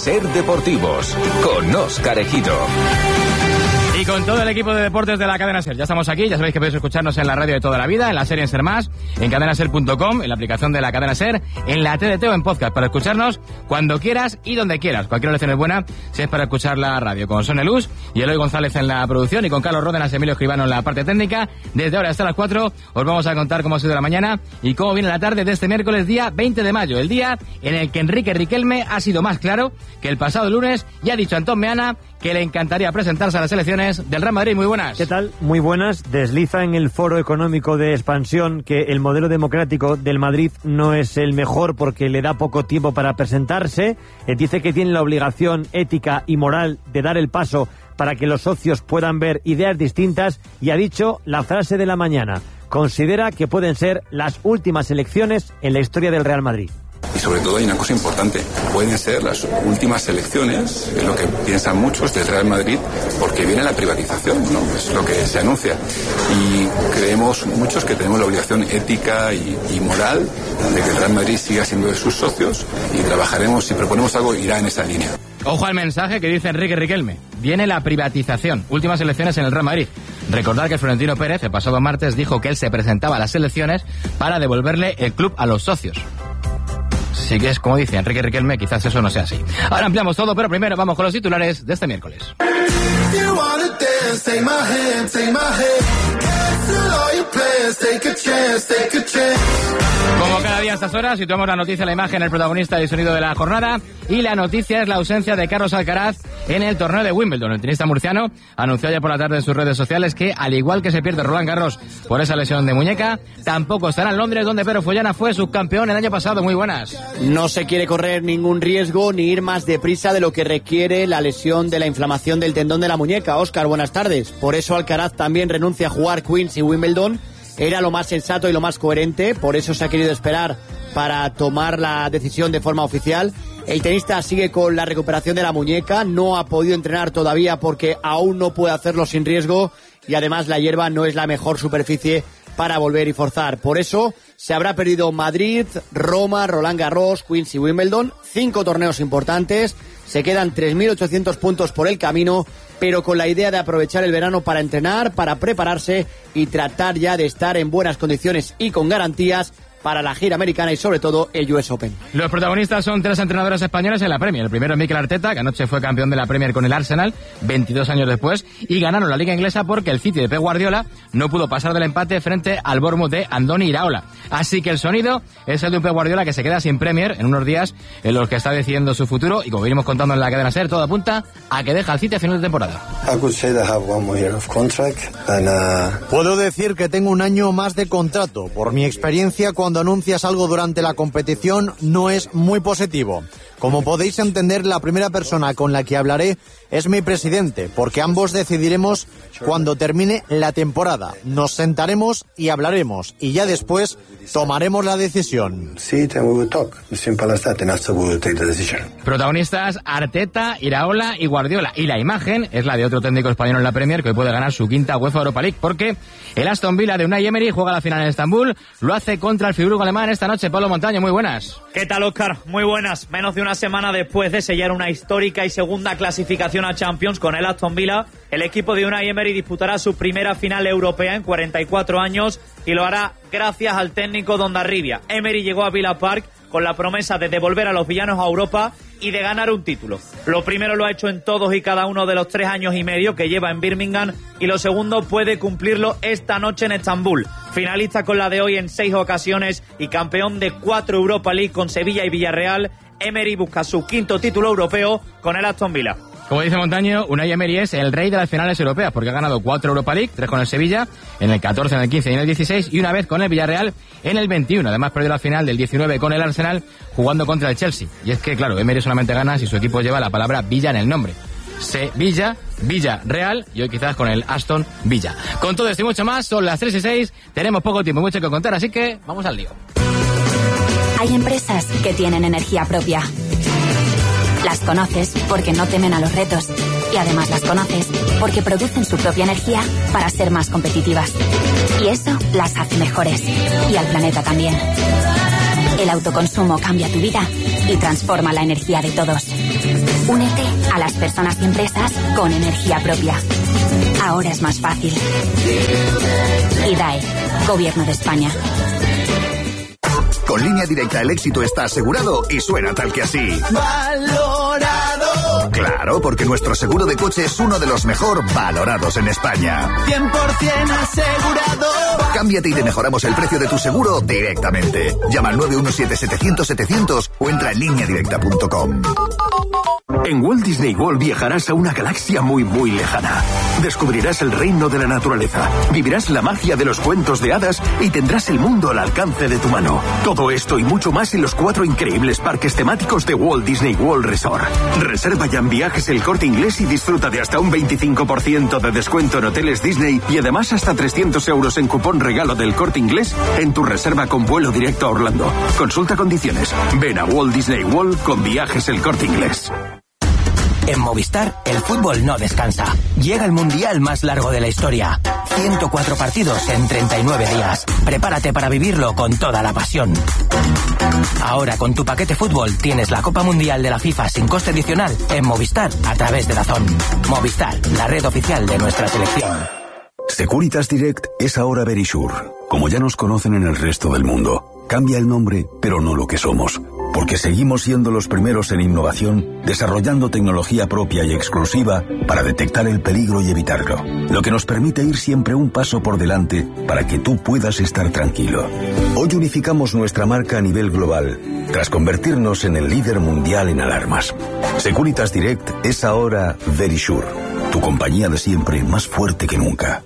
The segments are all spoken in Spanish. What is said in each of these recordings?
Ser Deportivos, con Óscar Ejido. Y con todo el equipo de deportes de la Cadena Ser. Ya estamos aquí, ya sabéis que podéis escucharnos en la radio de toda la vida, en la serie en Ser Más, en cadenaser.com, en la aplicación de la Cadena Ser, en la TDT o en podcast, para escucharnos cuando quieras y donde quieras. Cualquier lección es buena si es para escuchar la radio. Con Sonia Luz y Eloy González en la producción y con Carlos Ródenas y Emilio Escribano en la parte técnica. Desde ahora hasta las 4 os vamos a contar cómo ha sido la mañana y cómo viene la tarde de este miércoles, día 20 de mayo, el día en el que Enrique Riquelme ha sido más claro que el pasado lunes y ha dicho a Antón Meana que le encantaría presentarse a las elecciones del Real Madrid. Muy buenas. ¿Qué tal? Muy buenas. Desliza en el Foro Económico de Expansión que el modelo democrático del Madrid no es el mejor porque le da poco tiempo para presentarse. Dice que tiene la obligación ética y moral de dar el paso para que los socios puedan ver ideas distintas y ha dicho la frase de la mañana. Considera que pueden ser las últimas elecciones en la historia del Real Madrid. Y sobre todo hay una cosa importante, pueden ser las últimas elecciones, es lo que piensan muchos del Real Madrid, porque viene la privatización, ¿no? Es lo que se anuncia. Y creemos muchos que tenemos la obligación ética y moral de que el Real Madrid siga siendo de sus socios y trabajaremos, si proponemos algo, irá en esa línea. Ojo al mensaje que dice Enrique Riquelme. Viene la privatización. Últimas elecciones en el Real Madrid. Recordar que Florentino Pérez, el pasado martes, dijo que él se presentaba a las elecciones para devolverle el club a los socios. Sí que es como dice Enrique Riquelme, quizás eso no sea así. Ahora ampliamos todo, pero primero vamos con los titulares de este miércoles. Como cada día a estas horas, situamos la noticia, la imagen, el protagonista y el sonido de la jornada. Y la noticia es la ausencia de Carlos Alcaraz en el torneo de Wimbledon. El tenista murciano anunció ayer por la tarde en sus redes sociales que, al igual que se pierde Roland Garros por esa lesión de muñeca, tampoco estará en Londres, donde Pedro Follana fue subcampeón el año pasado. Muy buenas. No se quiere correr ningún riesgo ni ir más deprisa de lo que requiere la lesión de la inflamación del tendón de la muñeca. Óscar, buenas tardes. Por eso Alcaraz también renuncia a jugar Queens y Wimbledon. Era lo más sensato y lo más coherente, por eso se ha querido esperar para tomar la decisión de forma oficial. El tenista sigue con la recuperación de la muñeca, no ha podido entrenar todavía porque aún no puede hacerlo sin riesgo y además la hierba no es la mejor superficie para volver y forzar. Por eso se habrá perdido Madrid, Roma, Roland Garros, Queens y Wimbledon, 5 torneos importantes, se quedan 3.800 puntos por el camino, pero con la idea de aprovechar el verano para entrenar, para prepararse y tratar ya de estar en buenas condiciones y con garantías para la gira americana y sobre todo el US Open. Los protagonistas son 3 entrenadores españoles en la Premier. El primero es Mikel Arteta, que anoche fue campeón de la Premier con el Arsenal, 22 años después, y ganaron la Liga Inglesa porque el City de Pep Guardiola no pudo pasar del empate frente al Bournemouth de Andoni Iraola. Así que el sonido es el de un Pep Guardiola que se queda sin Premier en unos días en los que está decidiendo su futuro, y como venimos contando en la Cadena Ser, todo apunta a que deja el City a final de temporada. Puedo decir que tengo un año más de contrato. Por mi experiencia, cuando anuncias algo durante la competición no es muy positivo. Como podéis entender, la primera persona con la que hablaré es mi presidente, porque ambos decidiremos cuando termine la temporada. Nos sentaremos y hablaremos, y ya después tomaremos la decisión. Protagonistas Arteta, Iraola y Guardiola. Y la imagen es la de otro técnico español en la Premier que hoy puede ganar su quinta UEFA Europa League, porque el Aston Villa de Unai Emery juega la final en Estambul, lo hace contra el Friburgo alemán esta noche. Pablo Montaño, muy buenas. ¿Qué tal, Óscar? Muy buenas. Menos de una semana después de sellar una histórica y segunda clasificación a Champions con el Aston Villa, el equipo de Unai Emery disputará su primera final europea en 44 años y lo hará gracias al técnico Dondarribia. Emery llegó a Villa Park con la promesa de devolver a los villanos a Europa y de ganar un título. Lo primero lo ha hecho en todos y cada uno de los 3 años y medio que lleva en Birmingham, y lo segundo puede cumplirlo esta noche en Estambul. Finalista con la de hoy en 6 ocasiones y campeón de 4 Europa League con Sevilla y Villarreal, Emery busca su quinto título europeo con el Aston Villa. Como dice Montaño, Unai Emery es el rey de las finales europeas porque ha ganado 4 Europa League, 3 con el Sevilla, en el 14, en el 15 y en el 16, y una vez con el Villarreal en el 21. Además perdió la final del 19 con el Arsenal jugando contra el Chelsea. Y es que, claro, Emery solamente gana si su equipo lleva la palabra Villa en el nombre. Sevilla, Villarreal y hoy quizás con el Aston Villa. Con todo esto y mucho más, son las 3:06, tenemos poco tiempo, mucho que contar, así que vamos al lío. Hay empresas que tienen energía propia. Las conoces porque no temen a los retos y además las conoces porque producen su propia energía para ser más competitivas. Y eso las hace mejores y al planeta también. El autoconsumo cambia tu vida y transforma la energía de todos. Únete a las personas y empresas con energía propia. Ahora es más fácil. IDAE, Gobierno de España. Con Línea Directa el éxito está asegurado y suena tal que así. ¡Valorado! Claro, porque nuestro seguro de coche es uno de los mejor valorados en España. 100% asegurado. Cámbiate y te mejoramos el precio de tu seguro directamente. Llama al 917-700-700 o entra en lineadirecta.com. En Walt Disney World viajarás a una galaxia muy, muy lejana. Descubrirás el reino de la naturaleza, vivirás la magia de los cuentos de hadas y tendrás el mundo al alcance de tu mano. Todo esto y mucho más en los 4 increíbles parques temáticos de Walt Disney World Resort. Reserva ya en Viajes El Corte Inglés y disfruta de hasta un 25% de descuento en hoteles Disney y además hasta 300 euros en cupón regalo del Corte Inglés en tu reserva con vuelo directo a Orlando. Consulta condiciones. Ven a Walt Disney World con Viajes El Corte Inglés. En Movistar, el fútbol no descansa. Llega el mundial más largo de la historia. 104 partidos en 39 días. Prepárate para vivirlo con toda la pasión. Ahora, con tu paquete fútbol, tienes la Copa Mundial de la FIFA sin coste adicional en Movistar a través de DAZN. Movistar, la red oficial de nuestra selección. Securitas Direct es ahora Verisure. Como ya nos conocen en el resto del mundo, cambia el nombre, pero no lo que somos. Porque seguimos siendo los primeros en innovación, desarrollando tecnología propia y exclusiva para detectar el peligro y evitarlo. Lo que nos permite ir siempre un paso por delante para que tú puedas estar tranquilo. Hoy unificamos nuestra marca a nivel global, tras convertirnos en el líder mundial en alarmas. Securitas Direct es ahora Verisure, tu compañía de siempre más fuerte que nunca.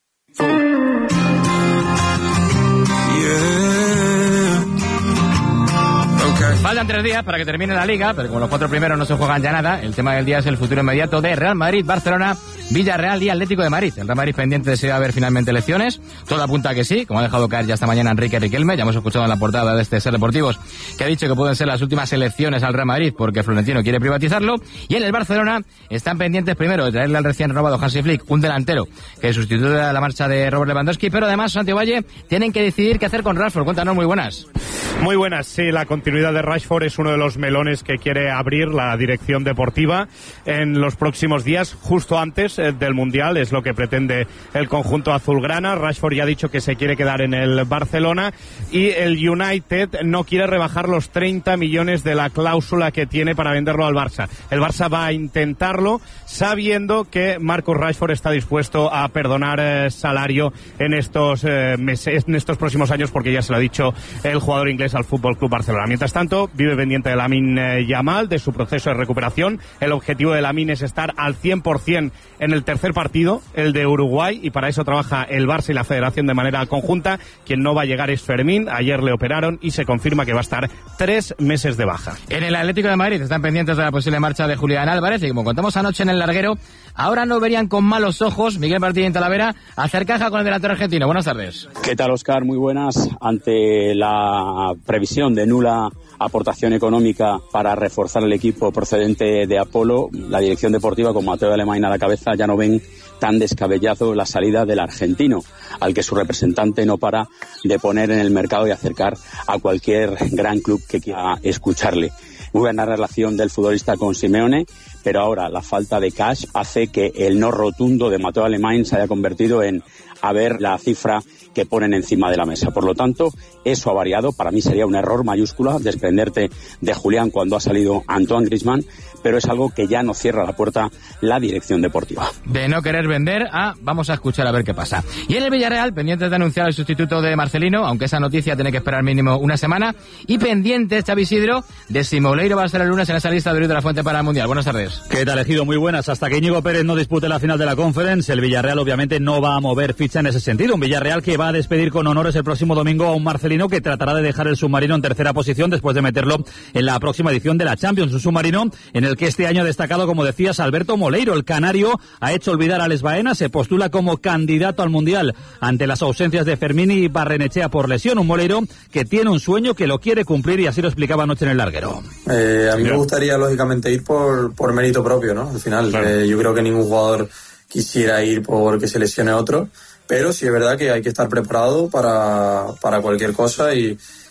Faltan 3 días para que termine la Liga, pero como los 4 primeros no se juegan ya nada, el tema del día es el futuro inmediato de Real Madrid, Barcelona, Villarreal y Atlético de Madrid. El Real Madrid pendiente de si va a haber finalmente elecciones. Todo apunta a que sí, como ha dejado caer ya esta mañana Enrique Riquelme. Ya hemos escuchado en la portada de este Ser Deportivos que ha dicho que pueden ser las últimas elecciones al Real Madrid porque Florentino quiere privatizarlo. Y en el Barcelona están pendientes primero de traerle al recién robado Hansi Flick un delantero que sustituye a la marcha de Robert Lewandowski, pero además Santiago Valle tienen que decidir qué hacer con Rashford. Cuéntanos, muy buenas. Muy buenas, sí, la continuidad de Rashford es uno de los melones que quiere abrir la dirección deportiva en los próximos días, justo antes del Mundial, es lo que pretende el conjunto azulgrana. Rashford ya ha dicho que se quiere quedar en el Barcelona y el United no quiere rebajar los 30 millones de la cláusula que tiene para venderlo al Barça. El Barça va a intentarlo sabiendo que Marcus Rashford está dispuesto a perdonar salario en estos meses, en estos próximos años, porque ya se lo ha dicho el jugador inglés al Fútbol Club Barcelona. Mientras tanto, vive pendiente de Lamine Yamal, de su proceso de recuperación. El objetivo de Lamine es estar al 100% en el tercer partido, el de Uruguay, y para eso trabaja el Barça y la Federación de manera conjunta. Quien no va a llegar es Fermín. Ayer le operaron y se confirma que va a estar 3 meses de baja. En el Atlético de Madrid están pendientes de la posible marcha de Julián Álvarez y como contamos anoche en el larguero, ahora no verían con malos ojos Miguel Martínez Talavera hacer caja con el delantero argentino. Buenas tardes. ¿Qué tal, Óscar? Muy buenas. Ante la previsión de nula aportación económica para reforzar el equipo procedente de Apolo, la dirección deportiva con Mateo Alemán a la cabeza ya no ven tan descabellado la salida del argentino, al que su representante no para de poner en el mercado y acercar a cualquier gran club que quiera escucharle. Muy buena relación del futbolista con Simeone, pero ahora la falta de cash hace que el no rotundo de Mateo Alemán se haya convertido en a ver la cifra que ponen encima de la mesa. Por lo tanto, eso ha variado. Para mí sería un error mayúscula desprenderte de Julián cuando ha salido Antoine Griezmann, pero es algo que ya no cierra la puerta la dirección deportiva. De no querer vender a vamos a escuchar a ver qué pasa. Y en el Villarreal, pendientes de anunciar el sustituto de Marcelino, aunque esa noticia tiene que esperar mínimo una semana, y pendientes, Xavi Isidro, de si Moleiro va a ser el lunes en esa lista de Luis de la Fuente para el Mundial. Buenas tardes. ¿Qué tal, Ejido? Muy buenas. Hasta que Íñigo Pérez no dispute la final de la Conference, el Villarreal obviamente no va a mover ficha en ese sentido. Un Villarreal que va a despedir con honores el próximo domingo a un Marcelino que tratará de dejar el submarino en tercera posición después de meterlo en la próxima edición de la Champions. Un submarino en el que este año ha destacado, como decías, Alberto Moleiro. El canario ha hecho olvidar a Alex Baena, se postula como candidato al Mundial ante las ausencias de Fermín y Barrenechea por lesión. Un Moleiro que tiene un sueño, que lo quiere cumplir y así lo explicaba anoche en el larguero. A mí me gustaría, lógicamente, ir por mérito propio, ¿no? Al final, claro. Yo creo que ningún jugador quisiera ir porque se lesione a otro, pero sí es verdad que hay que estar preparado para cualquier cosa y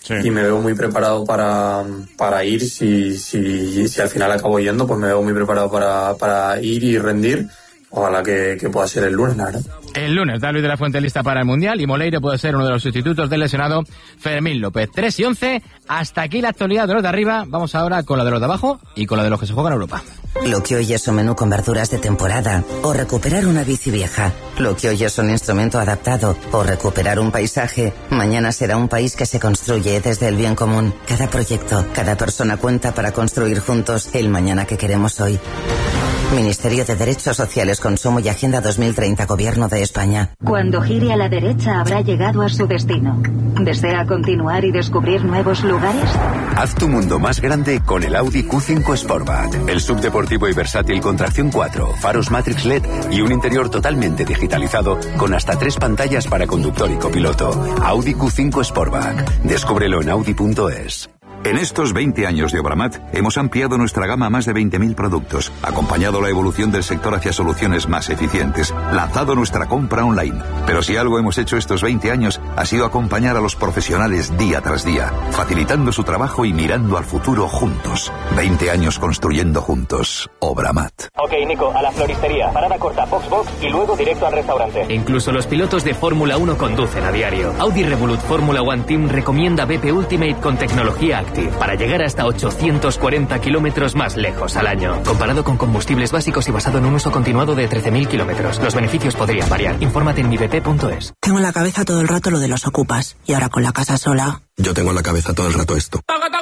y me veo muy preparado para ir. Si al final acabo yendo, pues me veo muy preparado para ir y rendir. Ojalá que pueda ser el lunes, la verdad. El lunes da Luis de la Fuente lista para el Mundial y Moleiro puede ser uno de los sustitutos del lesionado Fermín López. 3:11, hasta aquí la actualidad de los de arriba. Vamos ahora con la de los de abajo y con la de los que se juegan en Europa. Lo que hoy es un menú con verduras de temporada, o recuperar una bici vieja. Lo que hoy es un instrumento adaptado, o recuperar un paisaje. Mañana será un país que se construye desde el bien común. Cada proyecto, cada persona cuenta para construir juntos el mañana que queremos hoy. Ministerio de Derechos Sociales, Consumo y Agenda 2030, Gobierno de España. Cuando gire a la derecha habrá llegado a su destino. ¿Desea continuar y descubrir nuevos lugares? Haz tu mundo más grande con el Audi Q5 Sportback. El subdeportivo y versátil con tracción 4, faros Matrix LED y un interior totalmente digitalizado con hasta 3 pantallas para conductor y copiloto. Audi Q5 Sportback. Descúbrelo en Audi.es. En estos 20 años de Obramat hemos ampliado nuestra gama a más de 20.000 productos, acompañado la evolución del sector hacia soluciones más eficientes, lanzado nuestra compra online. Pero si algo hemos hecho estos 20 años ha sido acompañar a los profesionales día tras día, facilitando su trabajo y mirando al futuro juntos. 20 años construyendo juntos. Obramat. Ok, Nico, a la floristería. Parada corta, Foxbox y luego directo al restaurante. Incluso los pilotos de Fórmula 1 conducen a diario. Audi Revolut Fórmula One Team recomienda BP Ultimate con tecnología Active para llegar hasta 840 kilómetros más lejos al año. Comparado con combustibles básicos y basado en un uso continuado de 13.000 kilómetros. Los beneficios podrían variar. Infórmate en mibp.es. Tengo en la cabeza todo el rato lo de los ocupas. Y ahora con la casa sola... Yo tengo en la cabeza todo el rato esto.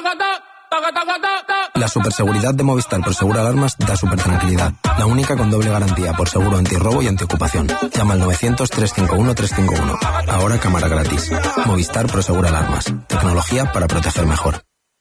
La superseguridad de Movistar por Seguro Alarmas da super tranquilidad. La única con doble garantía por seguro antirrobo y antiocupación. Llama al 900-351-351. Ahora cámara gratis. Movistar por Seguro Alarmas. Tecnología para proteger mejor.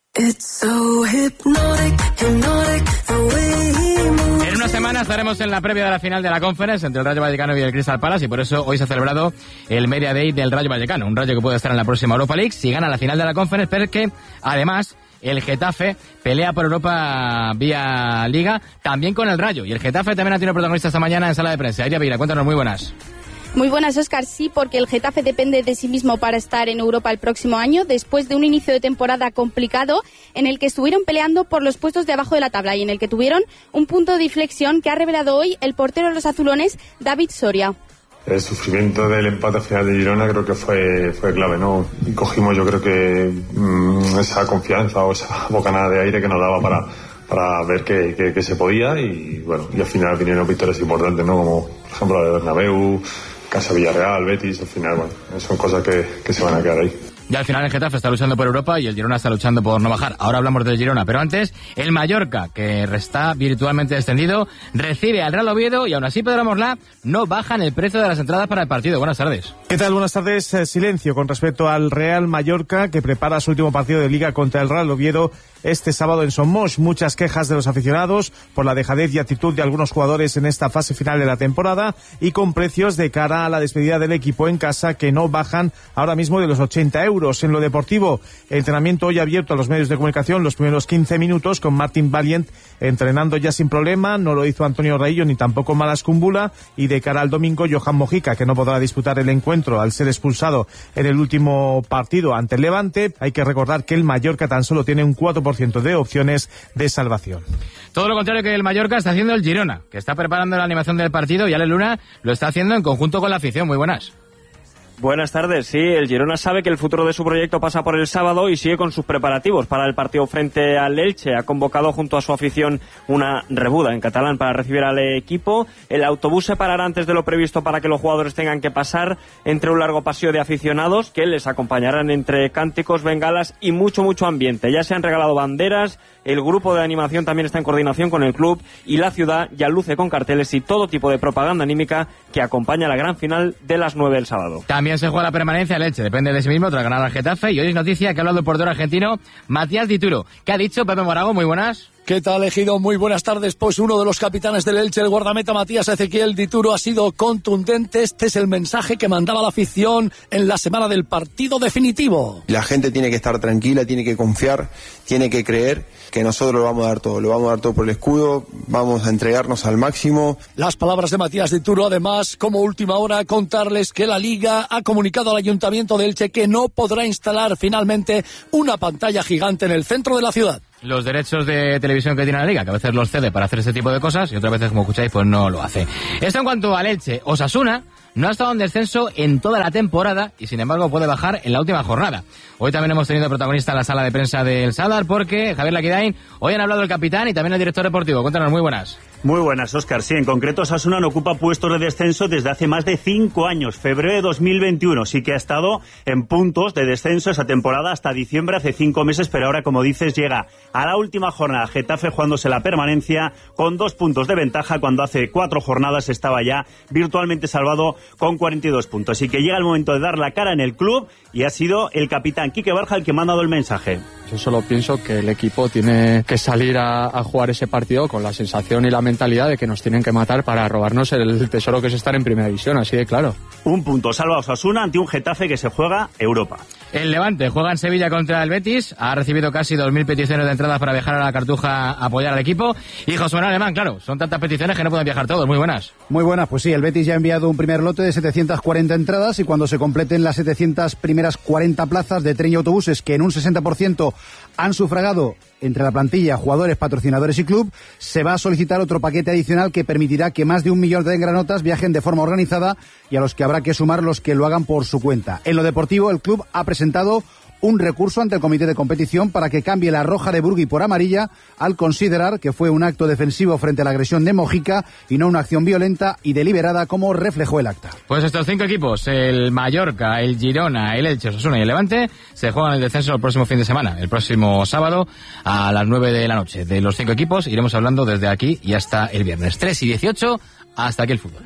En una semana estaremos en la previa de la final de la Conference entre el Rayo Vallecano y el Crystal Palace y por eso hoy se ha celebrado el Media Day del Rayo Vallecano. Un Rayo que puede estar en la próxima Europa League si gana la final de la Conference, pero que además el Getafe pelea por Europa vía Liga también con el Rayo. Y el Getafe también ha tenido protagonista esta mañana en sala de prensa. Aria Vira, cuéntanos, muy buenas. Muy buenas, Óscar. Sí, porque el Getafe depende de sí mismo para estar en Europa el próximo año, después de un inicio de temporada complicado en el que estuvieron peleando por los puestos de abajo de la tabla y en el que tuvieron un punto de inflexión que ha revelado hoy el portero de los azulones, David Soria. El sufrimiento del empate final de Girona creo que fue clave, ¿no? Y cogimos, yo creo que esa confianza o esa bocanada de aire que nos daba para ver que se podía y bueno, y al final vinieron victorias importantes, ¿no? Como por ejemplo la de Bernabéu, Casa Villarreal, Betis, al final, bueno, son cosas que se van a quedar ahí. Y al final el Getafe está luchando por Europa y el Girona está luchando por no bajar. Ahora hablamos del Girona, pero antes el Mallorca, que está virtualmente descendido, recibe al Real Oviedo y aún así Pedro Morlá no bajan el precio de las entradas para el partido. Buenas tardes. ¿Qué tal? Buenas tardes. Silencio con respecto al Real Mallorca, que prepara su último partido de Liga contra el Real Oviedo este sábado en Somos. Muchas quejas de los aficionados por la dejadez y actitud de algunos jugadores en esta fase final de la temporada y con precios de cara a la despedida del equipo en casa que no bajan ahora mismo de los 80 euros. En lo deportivo, entrenamiento hoy abierto a los medios de comunicación los primeros 15 minutos con Martin Valiant entrenando ya sin problema. No lo hizo Antonio Raillo ni tampoco Malas Kumbula, y de cara al domingo Johan Mojica, que no podrá disputar el encuentro al ser expulsado en el último partido ante el Levante. Hay que recordar que el Mallorca tan solo tiene un 4% de opciones de salvación. Todo lo contrario que el Mallorca está haciendo el Girona, que está preparando la animación del partido y Ale Luna lo está haciendo en conjunto con la afición. Muy buenas. Buenas tardes. Sí, el Girona sabe que el futuro de su proyecto pasa por el sábado y sigue con sus preparativos para el partido frente al Elche. Ha convocado junto a su afición una rebuda en catalán para recibir al equipo. El autobús se parará antes de lo previsto para que los jugadores tengan que pasar entre un largo pasillo de aficionados que les acompañarán entre cánticos, bengalas y mucho ambiente. Ya se han regalado banderas, el grupo de animación también está en coordinación con el club y la ciudad ya luce con carteles y todo tipo de propaganda anímica que acompaña la gran final de las 9 del sábado. También se juega la permanencia el Elche, depende de sí mismo tras ganar al Getafe. Y hoy es noticia que ha hablado el portero argentino Matías Dituro. ¿Qué ha dicho Pepe Morago? Muy buenas. ¿Qué tal, Ejido? Muy buenas tardes. Pues uno de los capitanes del Elche, el guardameta Matías Ezequiel Dituro, ha sido contundente. Este es el mensaje que mandaba la afición en la semana del partido definitivo. La gente tiene que estar tranquila, tiene que confiar, tiene que creer que nosotros lo vamos a dar todo. Lo vamos a dar todo por el escudo, vamos a entregarnos al máximo. Las palabras de Matías Dituro, además, como última hora, contarles que la Liga ha comunicado al Ayuntamiento de Elche que no podrá instalar finalmente una pantalla gigante en el centro de la ciudad. Los derechos de televisión que tiene la Liga, que a veces los cede para hacer este tipo de cosas y otras veces, como escucháis, pues no lo hace. Esto en cuanto al Elche. Osasuna no ha estado en descenso en toda la temporada y, sin embargo, puede bajar en la última jornada. Hoy también hemos tenido protagonista en la sala de prensa del Sadar porque, Javier Laquidain, hoy han hablado el capitán y también el director deportivo. Cuéntanos, muy buenas. Muy buenas, Óscar. Sí, en concreto, Osasuna no ocupa puestos de descenso desde hace más de 5 años. Febrero de 2021 sí que ha estado en puntos de descenso esa temporada hasta diciembre, hace 5 meses, pero ahora, como dices, llega a la última jornada. Getafe jugándose la permanencia con 2 puntos de ventaja cuando hace 4 jornadas estaba ya virtualmente salvado con 42 puntos. Así que llega el momento de dar la cara en el club y ha sido el capitán Quique Barja el que me ha dado el mensaje. Yo solo pienso que el equipo tiene que salir a jugar ese partido con la sensación y la mentalidad de que nos tienen que matar para robarnos el tesoro que es estar en primera división, así de claro. Un punto salva a Osasuna ante un Getafe que se juega Europa. El Levante juega en Sevilla contra el Betis, ha recibido casi 2.000 peticiones de entradas para viajar a la Cartuja a apoyar al equipo. Y José Manuel Alemán, claro, son tantas peticiones que no pueden viajar todos. Muy buenas. Muy buenas, pues sí, el Betis ya ha enviado un primer lote de 740 entradas y cuando se completen las 700 primeras 40 plazas de tren y autobuses que en un 60% han sufragado entre la plantilla, jugadores, patrocinadores y club, se va a solicitar otro paquete adicional que permitirá que más de 1 millón de engranotas viajen de forma organizada y a los que habrá que sumar los que lo hagan por su cuenta. En lo deportivo, el club ha presentado un recurso ante el comité de competición para que cambie la roja de Burgui por amarilla al considerar que fue un acto defensivo frente a la agresión de Mojica y no una acción violenta y deliberada como reflejó el acta. Pues estos 5 equipos, el Mallorca, el Girona, el Elche, Osasuna y el Levante, se juegan el descenso el próximo fin de semana, el próximo sábado a las 9 de la noche. De los 5 equipos iremos hablando desde aquí y hasta el viernes. 3 y 18, hasta aquí el fútbol.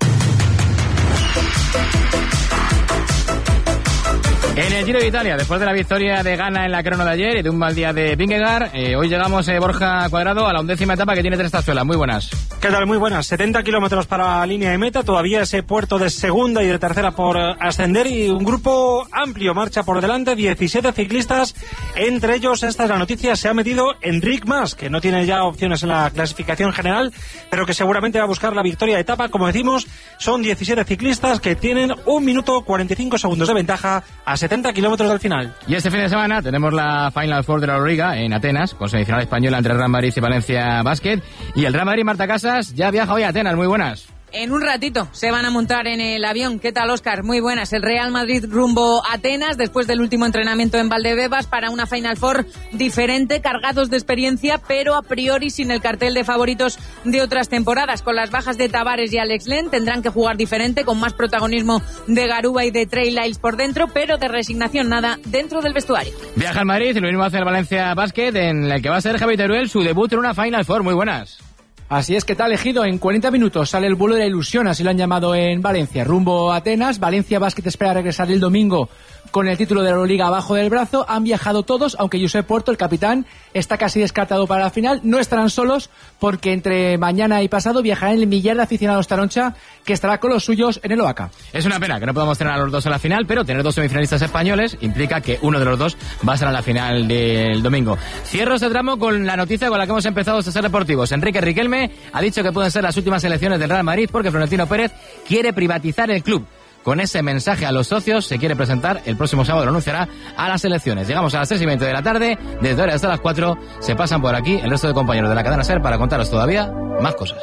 En el Giro de Italia, después de la victoria de Ganna en la crono de ayer y de un mal día de Vingegaard, hoy llegamos, Borja Cuadrado, a la 11ª etapa que tiene 3 tazuelas. Muy buenas. ¿Qué tal? Muy buenas. 70 kilómetros para la línea de meta, todavía ese puerto de segunda y de tercera por ascender y un grupo amplio marcha por delante, 17 ciclistas, entre ellos, esta es la noticia, se ha metido Enric Mas, que no tiene ya opciones en la clasificación general, pero que seguramente va a buscar la victoria de etapa. Como decimos, son 17 ciclistas que tienen 1 minuto 45 segundos de ventaja a 70 kilómetros del final. Y este fin de semana tenemos la Final Four de la Euroliga en Atenas, con semifinal española entre el Real Madrid y Valencia Basket. Y el Real Madrid, Marta Casas, ya viaja hoy a Atenas. Muy buenas. En un ratito se van a montar en el avión. ¿Qué tal, Óscar? Muy buenas. El Real Madrid rumbo a Atenas después del último entrenamiento en Valdebebas para una Final Four diferente, cargados de experiencia, pero a priori sin el cartel de favoritos de otras temporadas. Con las bajas de Tavares y Alex Len tendrán que jugar diferente, con más protagonismo de Garuba y de Trey Lyles por dentro, pero de resignación nada dentro del vestuario. Viaja al Madrid y lo mismo hace el Valencia Basket, en el que va a ser Javi Teruel su debut en una Final Four. Muy buenas. Así es, que tal, Ejido. En 40 minutos sale el vuelo de la ilusión, así lo han llamado en Valencia, rumbo a Atenas. Valencia Basket espera regresar el domingo con el título de la Euroliga abajo del brazo. Han viajado todos, aunque Josep Porto, el capitán, está casi descartado para la final. No estarán solos porque entre mañana y pasado viajarán el millar de aficionados Taroncha, que estará con los suyos en el Oaca. Es una pena que no podamos tener a los dos en la final, pero tener 2 semifinalistas españoles implica que uno de los dos va a ser a la final del domingo. Cierro este tramo con la noticia con la que hemos empezado estos Ser Deportivos. Enrique Riquelme ha dicho que pueden ser las últimas elecciones del Real Madrid porque Florentino Pérez quiere privatizar el club. Con ese mensaje a los socios se quiere presentar el próximo sábado, lo anunciará a las elecciones. Llegamos a las 3:20 de la tarde, desde ahora hasta las 4 se pasan por aquí el resto de compañeros de la cadena SER para contaros todavía más cosas.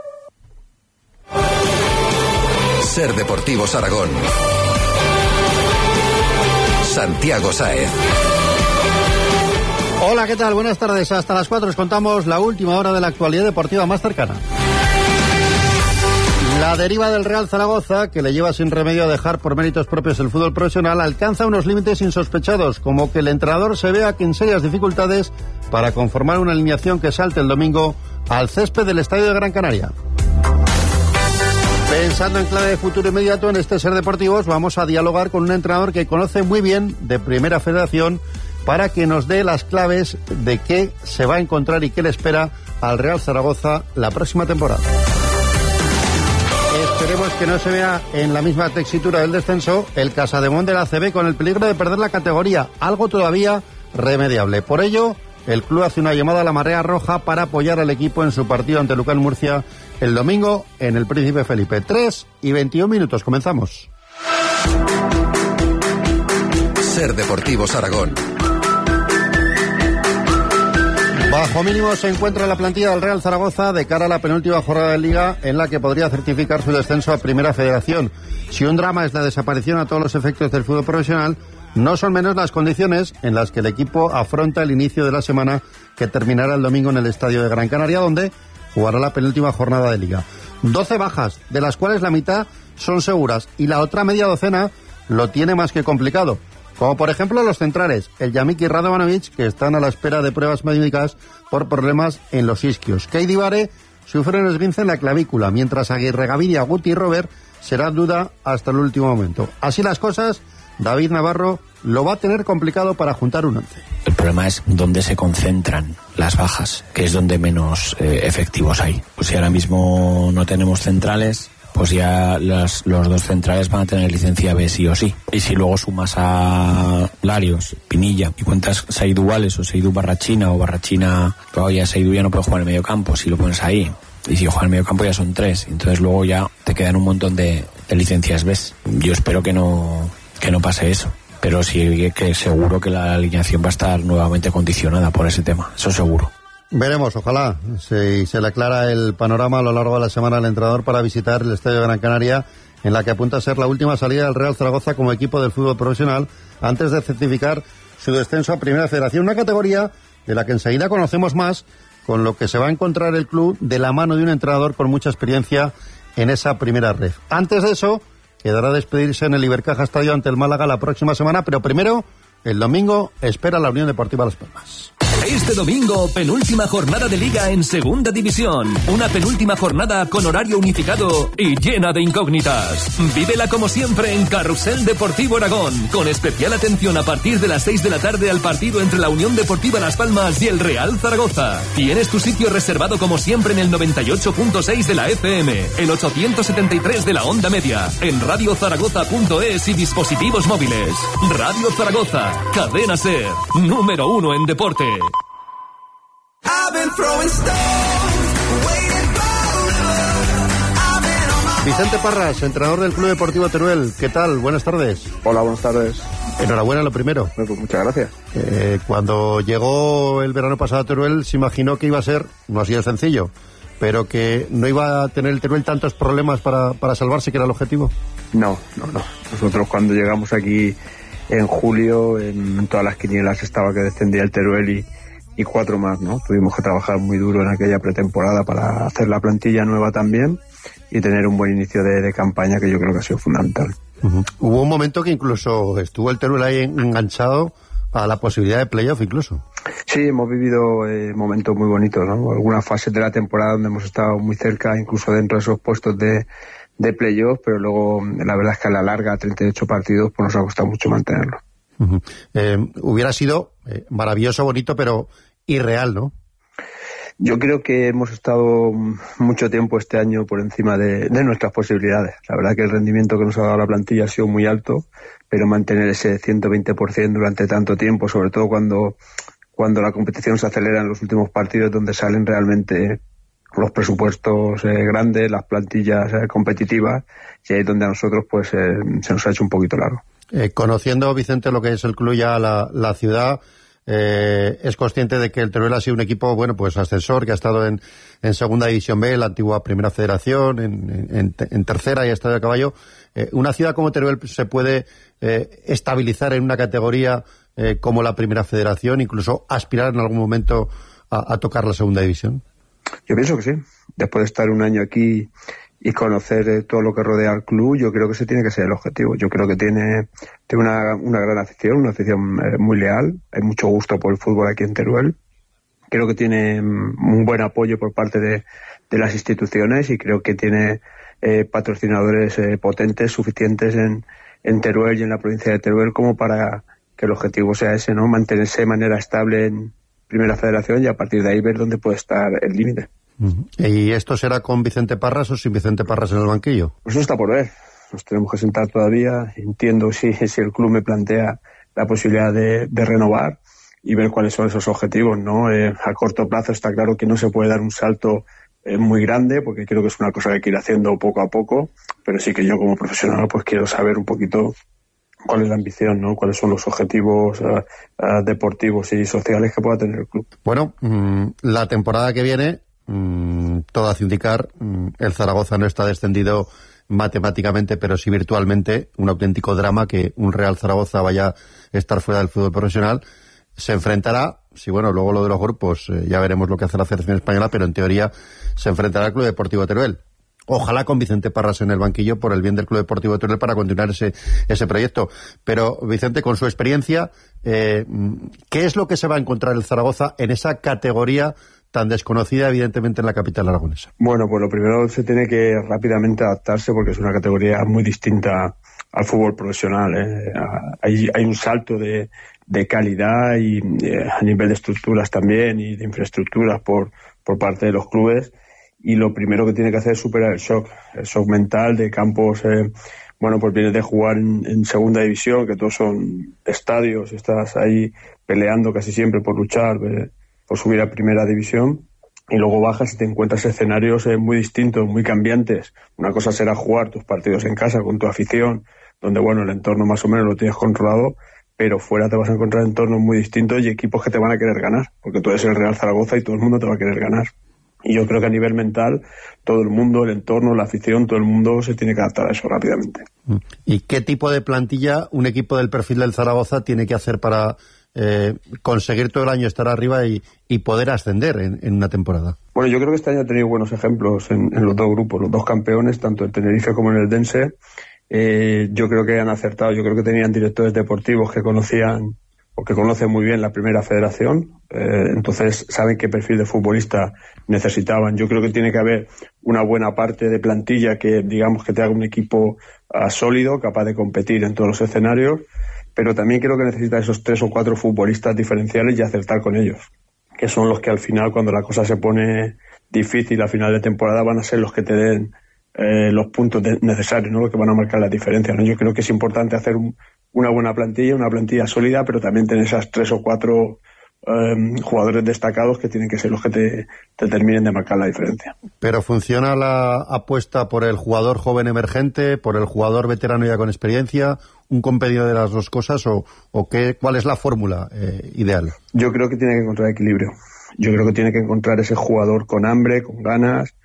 Ser Deportivos Aragón. Santiago Sáez. Hola, ¿qué tal? Buenas tardes. Hasta las 4 os contamos la última hora de la actualidad deportiva más cercana. La deriva del Real Zaragoza, que le lleva sin remedio a dejar por méritos propios el fútbol profesional, alcanza unos límites insospechados, como que el entrenador se vea en serias dificultades para conformar una alineación que salte el domingo al césped del Estadio de Gran Canaria. Pensando en clave de futuro inmediato en este Ser Deportivos, vamos a dialogar con un entrenador que conoce muy bien de Primera Federación para que nos dé las claves de qué se va a encontrar y qué le espera al Real Zaragoza la próxima temporada. Esperemos que no se vea en la misma tesitura del descenso el Casademont de la ACB con el peligro de perder la categoría, algo todavía remediable. Por ello, el club hace una llamada a la marea roja para apoyar al equipo en su partido ante Lucán Murcia el domingo en el Príncipe Felipe. 3:21, comenzamos. Ser Deportivos Aragón. Bajo mínimo se encuentra la plantilla del Real Zaragoza de cara a la penúltima jornada de Liga en la que podría certificar su descenso a Primera Federación. Si un drama es la desaparición a todos los efectos del fútbol profesional, no son menos las condiciones en las que el equipo afronta el inicio de la semana que terminará el domingo en el Estadio de Gran Canaria, donde jugará la penúltima jornada de Liga. 12 bajas, de las cuales la mitad son seguras y la otra media docena lo tiene más que complicado. Como por ejemplo los centrales, el Yamik y Radovanovic, que están a la espera de pruebas médicas por problemas en los isquios. Keidi Bare sufre un esguince en la clavícula, mientras Aguirre Gaviria, Guti y Robert será duda hasta el último momento. Así las cosas, David Navarro lo va a tener complicado para juntar un once. El problema es dónde se concentran las bajas, que es donde menos efectivos hay. Pues si ahora mismo no tenemos centrales, pues ya los dos centrales van a tener licencia B sí o sí. Y si luego sumas a Larios, Pinilla, y cuentas Seydou Wales o Seydou Barrachina o Barrachina, todavía Seydou ya no puede jugar en el medio campo, si lo pones ahí. Y si juega en el medio campo ya son 3, entonces luego ya te quedan un montón de licencias B. Yo espero que no pase eso, pero sí que seguro que la alineación va a estar nuevamente condicionada por ese tema, eso seguro. Veremos, ojalá se le aclara el panorama a lo largo de la semana al entrenador para visitar el Estadio de Gran Canaria, en la que apunta a ser la última salida del Real Zaragoza como equipo del fútbol profesional antes de certificar su descenso a Primera Federación, una categoría de la que enseguida conocemos más, con lo que se va a encontrar el club de la mano de un entrenador con mucha experiencia en esa primera red. Antes de eso, quedará despedirse en el Ibercaja Estadio ante el Málaga la próxima semana, pero primero, el domingo, espera la Unión Deportiva Las Palmas. Este domingo, penúltima jornada de Liga en Segunda División. Una penúltima jornada con horario unificado y llena de incógnitas. Vívela como siempre en Carrusel Deportivo Aragón, con especial atención a partir de las 6 de la tarde al partido entre la Unión Deportiva Las Palmas y el Real Zaragoza. Tienes tu sitio reservado como siempre en el 98.6 de la FM, el 873 de la onda media, en radiozaragoza.es y dispositivos móviles. Radio Zaragoza, cadena SER, número 1 en deporte. Vicente Parras, entrenador del Club Deportivo Teruel, ¿qué tal? Buenas tardes. Hola, buenas tardes. Enhorabuena lo primero. Pues muchas gracias. Cuando llegó el verano pasado a Teruel se imaginó que iba a ser, no ha sido sencillo, pero que no iba a tener el Teruel tantos problemas para salvarse, que era el objetivo. No. Nosotros cuando llegamos aquí en julio, en todas las quinielas estaba que descendía el Teruel y 4 más, ¿no? Tuvimos que trabajar muy duro en aquella pretemporada para hacer la plantilla nueva también y tener un buen inicio de campaña, que yo creo que ha sido fundamental. Hubo un momento que incluso estuvo el Teruel ahí enganchado a la posibilidad de playoff incluso. Sí, hemos vivido momentos muy bonitos, ¿no? Algunas fases de la temporada donde hemos estado muy cerca, incluso dentro de esos puestos de playoff, pero luego la verdad es que a la larga, 38 partidos, pues nos ha costado mucho mantenerlo. Hubiera sido maravilloso, bonito, pero irreal, ¿no? Yo creo que hemos estado mucho tiempo este año por encima de nuestras posibilidades. La verdad que el rendimiento que nos ha dado la plantilla ha sido muy alto, pero mantener ese 120% durante tanto tiempo, sobre todo cuando la competición se acelera en los últimos partidos, donde salen realmente los presupuestos grandes, las plantillas competitivas, y ahí es donde a nosotros pues se nos ha hecho un poquito largo. Conociendo, Vicente, lo que es el club ya, la ciudad, es consciente de que el Teruel ha sido un equipo, bueno, pues ascensor, que ha estado en Segunda División B, la antigua Primera Federación, en Tercera y Estadio de Caballo. ¿Una ciudad como Teruel se puede estabilizar en una categoría como la Primera Federación, incluso aspirar en algún momento a tocar la Segunda División? Yo pienso que sí. Después de estar un año aquí y conocer todo lo que rodea al club, yo creo que ese tiene que ser el objetivo. Yo creo que tiene una gran afición, una afición muy leal. Hay mucho gusto por el fútbol aquí en Teruel. Creo que tiene un buen apoyo por parte de las instituciones y creo que tiene patrocinadores potentes, suficientes en Teruel y en la provincia de Teruel como para que el objetivo sea ese, ¿no? Mantenerse de manera estable en Primera Federación y a partir de ahí ver dónde puede estar el límite. ¿Y esto será con Vicente Parras o sin Vicente Parras en el banquillo? Pues eso está por ver. Nos tenemos que sentar todavía. Entiendo si el club me plantea la posibilidad de renovar y ver cuáles son esos objetivos, ¿no? A corto plazo está claro que no se puede dar un salto muy grande, porque creo que es una cosa que hay que ir haciendo poco a poco, pero sí que yo como profesional pues quiero saber un poquito cuál es la ambición, ¿no? Cuáles son los objetivos deportivos y sociales que pueda tener el club. Bueno, la temporada que viene, todo hace indicar, el Zaragoza no está descendido matemáticamente, pero sí virtualmente. Un auténtico drama que un Real Zaragoza vaya a estar fuera del fútbol profesional. Se enfrentará, sí, bueno, luego lo de los grupos, ya veremos lo que hace la Federación Española, pero en teoría se enfrentará al Club Deportivo Teruel. Ojalá con Vicente Parras en el banquillo por el bien del Club Deportivo Teruel para continuar ese proyecto. Pero, Vicente, con su experiencia, ¿qué es lo que se va a encontrar el Zaragoza en esa categoría tan desconocida, evidentemente, en la capital aragonesa? Bueno, pues lo primero se tiene que rápidamente adaptarse porque es una categoría muy distinta al fútbol profesional. Hay un salto de calidad y a nivel de estructuras también y de infraestructuras por parte de los clubes, y lo primero que tiene que hacer es superar el shock mental de campos, pues vienes de jugar en segunda división, que todos son estadios, estás ahí peleando casi siempre por luchar, por subir a primera división, y luego bajas y te encuentras escenarios muy distintos, muy cambiantes. Una cosa será jugar tus partidos en casa con tu afición, donde el entorno más o menos lo tienes controlado, pero fuera te vas a encontrar entornos muy distintos y equipos que te van a querer ganar, porque tú eres el Real Zaragoza y todo el mundo te va a querer ganar. Y yo creo que a nivel mental, todo el mundo, el entorno, la afición, todo el mundo se tiene que adaptar a eso rápidamente. ¿Y qué tipo de plantilla un equipo del perfil del Zaragoza tiene que hacer para conseguir todo el año estar arriba y poder ascender en una temporada? Bueno, yo creo que este año ha tenido buenos ejemplos en los dos grupos, los dos campeones, tanto el Tenerife como en el Dense. Yo creo que han acertado, yo creo que tenían directores deportivos que conocían o que conocen muy bien la Primera Federación, entonces saben qué perfil de futbolista necesitaban. Yo creo que tiene que haber una buena parte de plantilla que, digamos, que te haga un equipo sólido, capaz de competir en todos los escenarios, pero también creo que necesita esos 3 o 4 futbolistas diferenciales y acertar con ellos, que son los que al final, cuando la cosa se pone difícil a final de temporada, van a ser los que te den los puntos necesarios, ¿no? Los que van a marcar la diferencia, ¿no? Yo creo que es importante hacer una buena plantilla, una plantilla sólida, pero también tener esas 3 o 4 jugadores destacados que tienen que ser los que te terminen de marcar la diferencia. ¿Pero funciona la apuesta por el jugador joven emergente, por el jugador veterano ya con experiencia, un compendio de las dos cosas, o cuál es la fórmula ideal? Yo creo que tiene que encontrar equilibrio. Yo creo que tiene que encontrar ese jugador con hambre, con ganas,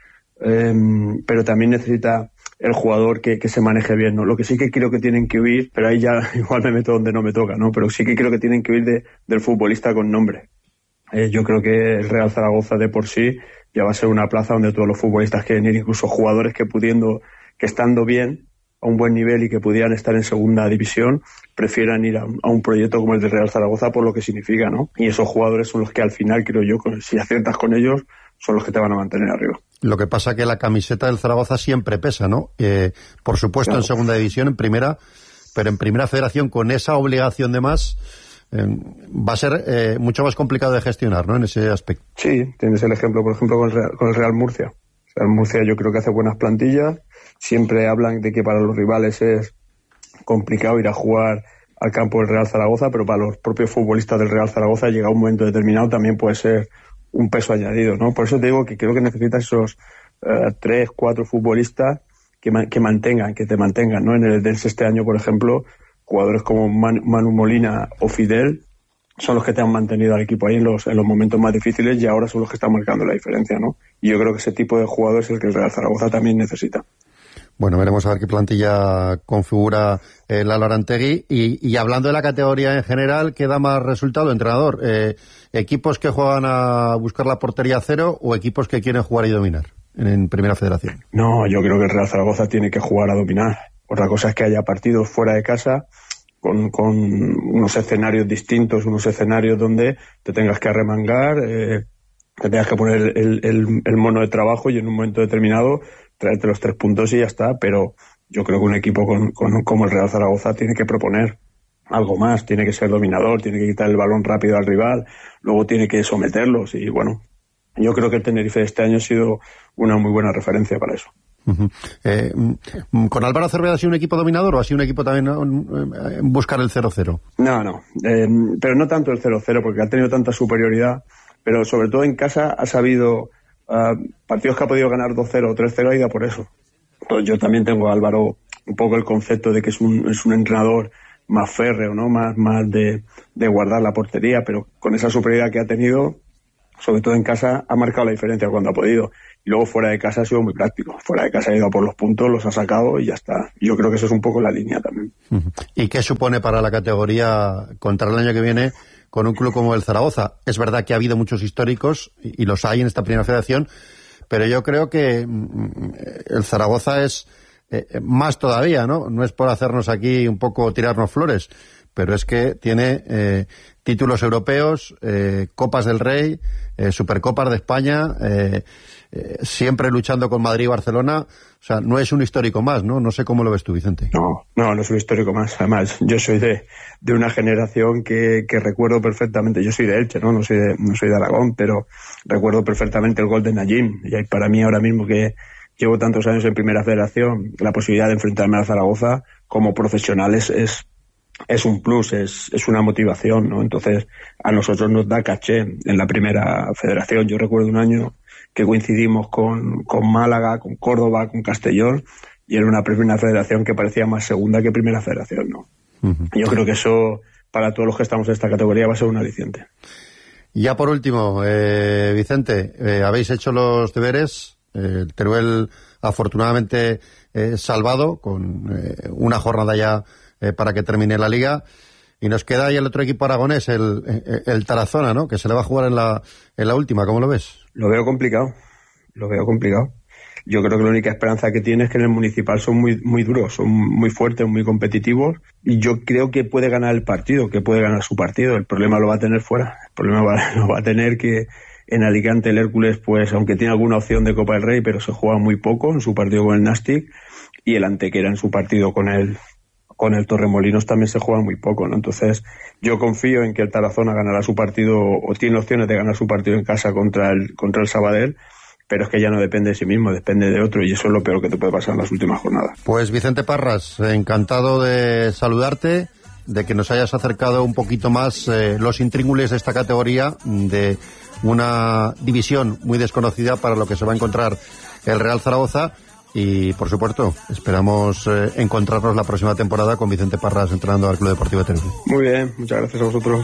pero también necesita el jugador que se maneje bien, ¿no? Lo que sí que creo que tienen que huir, pero ahí ya igual me meto donde no me toca, ¿no? Pero sí que creo que tienen que huir del futbolista con nombre. Yo creo que el Real Zaragoza de por sí ya va a ser una plaza donde todos los futbolistas quieren ir, incluso jugadores que estando bien, a un buen nivel y que pudieran estar en segunda división, prefieran ir a un proyecto como el de Real Zaragoza por lo que significa, ¿no? Y esos jugadores son los que al final, creo yo, si aciertas con ellos, son los que te van a mantener arriba. Lo que pasa que la camiseta del Zaragoza siempre pesa, ¿no? Por supuesto, claro, en segunda división, en primera, pero en Primera Federación, con esa obligación de más, va a ser mucho más complicado de gestionar, ¿no? En ese aspecto. Sí, tienes el ejemplo, por ejemplo, con el Real Murcia. El Real Murcia yo creo que hace buenas plantillas. Siempre hablan de que para los rivales es complicado ir a jugar al campo del Real Zaragoza, pero para los propios futbolistas del Real Zaragoza llega a un momento determinado también puede ser un peso añadido, ¿no? Por eso te digo que creo que necesitas esos 3, 4 futbolistas que te mantengan, ¿no? En el Dense este año, por ejemplo, jugadores como Manu Molina o Fidel son los que te han mantenido al equipo ahí en los momentos más difíciles y ahora son los que están marcando la diferencia, ¿no? Y yo creo que ese tipo de jugadores es el que el Real Zaragoza también necesita. Bueno, veremos a ver qué plantilla configura Lalo Arantegui. Y hablando de la categoría en general, ¿qué da más resultado, entrenador? ¿Equipos que juegan a buscar la portería cero o equipos que quieren jugar y dominar en Primera Federación? No, yo creo que el Real Zaragoza tiene que jugar a dominar. Otra cosa es que haya partidos fuera de casa con unos escenarios distintos, unos escenarios donde te tengas que arremangar, te tengas que poner el mono de trabajo y en un momento determinado traerte los 3 puntos y ya está, pero yo creo que un equipo como el Real Zaragoza tiene que proponer algo más, tiene que ser dominador, tiene que quitar el balón rápido al rival, luego tiene que someterlos y bueno, yo creo que el Tenerife de este año ha sido una muy buena referencia para eso. ¿Con Álvaro Cervera ha sido un equipo dominador o ha sido un equipo también en buscar el 0-0? No, pero no tanto el 0-0 porque ha tenido tanta superioridad, pero sobre todo en casa ha sabido partidos que ha podido ganar 2-0 o 3-0 ha ido por eso. Entonces, yo también tengo a Álvaro un poco el concepto de que es un entrenador más férreo, ¿no? Más de guardar la portería, pero con esa superioridad que ha tenido, sobre todo en casa, ha marcado la diferencia cuando ha podido. Y luego fuera de casa ha sido muy práctico. Fuera de casa ha ido a por los puntos, los ha sacado y ya está. Yo creo que eso es un poco la línea también. ¿Y qué supone para la categoría contra el año que viene con un club como el Zaragoza? Es verdad que ha habido muchos históricos y los hay en esta primera federación, pero yo creo que el Zaragoza es más todavía, ¿no? No es por hacernos aquí un poco tirarnos flores, pero es que tiene títulos europeos, Copas del Rey, Supercopas de España, siempre luchando con Madrid y Barcelona. O sea, no es un histórico más, ¿no? No sé cómo lo ves tú, Vicente. No es un histórico más. Además, yo soy de una generación que recuerdo perfectamente. Yo soy de Elche, ¿no? No soy de Aragón, pero recuerdo perfectamente el gol de Najim. Y para mí ahora mismo que llevo tantos años en Primera Federación, la posibilidad de enfrentarme a Zaragoza como profesional es un plus, es una motivación, ¿no? Entonces, a nosotros nos da caché en la Primera Federación. Yo recuerdo un año que coincidimos con Málaga, con Córdoba, con Castellón, y era una Primera Federación que parecía más segunda que Primera Federación, ¿no? Yo creo que eso, para todos los que estamos en esta categoría, va a ser un aliciente. Ya por último, Vicente, habéis hecho los deberes. El Teruel afortunadamente salvado con una jornada ya para que termine la liga, y nos queda ahí el otro equipo aragonés, el Tarazona, ¿no? Que se le va a jugar en la última. ¿Cómo lo ves? Lo veo complicado. Yo creo que la única esperanza que tiene es que en el municipal son muy duros, son muy fuertes, muy competitivos, y yo creo que puede ganar el partido, que puede ganar su partido. El problema lo va a tener fuera. El problema lo va a tener que en Alicante el Hércules, pues aunque tiene alguna opción de Copa del Rey, pero se juega muy poco en su partido con el Nastic, y el Antequera en su partido con el Torremolinos también se juega muy poco, ¿no? Entonces yo confío en que el Tarazona ganará su partido, o tiene opciones de ganar su partido en casa contra el Sabadell, pero es que ya no depende de sí mismo, depende de otro, y eso es lo peor que te puede pasar en las últimas jornadas. Pues Vicente Parras, encantado de saludarte, de que nos hayas acercado un poquito más los intríngulis de esta categoría, de una división muy desconocida para lo que se va a encontrar el Real Zaragoza. Y, por supuesto, esperamos encontrarnos la próxima temporada con Vicente Parras entrenando al Club Deportivo de Tenerife. Muy bien, muchas gracias a vosotros.